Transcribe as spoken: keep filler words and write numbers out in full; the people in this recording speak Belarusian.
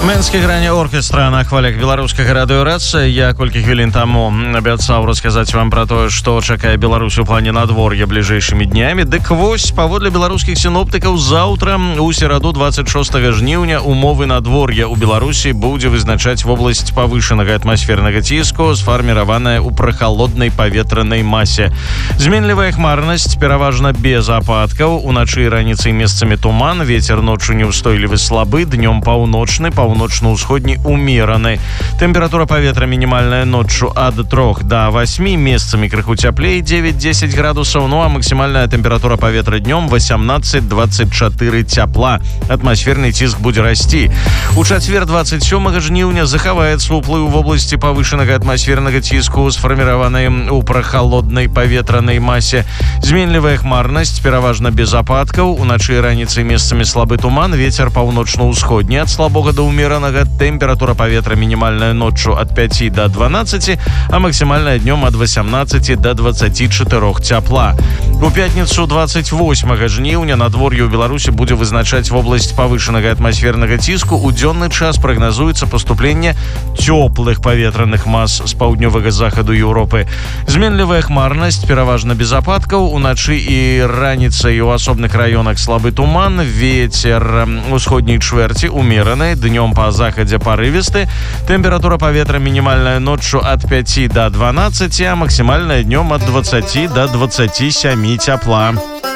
Менскі гране оркестра на хвалях беларускага радыёрацыя. Я колькі хвілін таму абяцаў расказаць вам пра тое, што чакае Беларусь у плане надвор'я бліжэйшымі днямі. Дык вось, паводле беларускіх сіноптыкаў, заўтра у сераду двадцать шостага жніўня умовы надвор'я ў Беларусі будзе вызначаць вобласць павышанага атмасфернага ціску, сфарміраваная ў прахалоднай паветранай масе. Зменлівая хмарнасць, пераважна без ападкаў. Уначы і раніцай месцамі туман, вецер ноччу неўстойлівы слабы, днём паўночны, паўночна-ўсходні умераны. Тэмпература паветра мінімальная ноччу ад трох да васьмі, месцамі крыху цяплей дзевяць-дзесяць градусаў, ну а максімальная тэмпература паветра днём восемнадцать двадцать четыре цяпла. Атмасферны ціск будзе расці. У чацвер двадцать сёмага жніўня захаваецца ўплыў вобласці павышанага атмасфернага ціску, сфарміраванай у прахалоднай паветранай масе. Зменлівая хмарнасць, пераважна без ападкаў. Уначы і раніцай месцамі слабы туман, вецер паўночна-ўсходні ад слабога да умеранага. Тэмпература паветра мінімальная ноччу ад пяці да дванаццаці, а максімальная днём ад восемнадцаці да дваццаці чатырох цяпла. У пятніцу двадцать восьмага жніўня надвор'е ў Беларусі будзе вызначаць вобласць павышанага атмасфернага ціску. У дзённы час прагназуецца паступленне цёплых паветраных мас з паўднёвага захаду Еўропы. Зменлівая хмарнасць, пераважна без ападкаў. Уначы і раніцай у асобных раёнах слабы туман, вецер усходняй чвэрці умераны, днём па захадзе парывісты. Тэмпература паветра мінімальная ноччу ад пяці да дванаццаці, а максімальная днём ад дваццаці да дваццаці сямі цяпла.